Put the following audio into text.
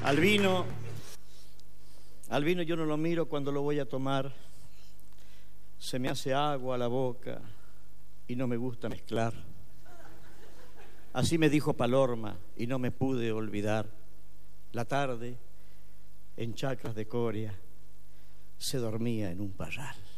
Al vino yo no lo miro cuando lo voy a tomar. Se me hace agua a la boca y no me gusta mezclar. Así me dijo Palorma y no me pude olvidar. La tarde, en Chacras de Coria, se dormía en un parral.